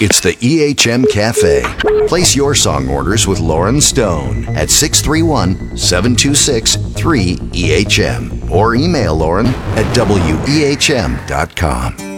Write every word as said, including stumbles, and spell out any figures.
It's the E H M Cafe. Place your song orders with Lauren Stone at six three one, seven two six, three E H M or email Lauren at W E H M dot com.